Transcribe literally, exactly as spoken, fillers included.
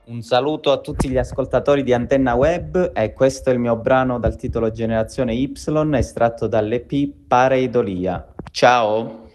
Un saluto a tutti gli ascoltatori di Antenna Web e questo è il mio brano dal titolo Generazione Y estratto dall'E P Pareidolia. Ciao!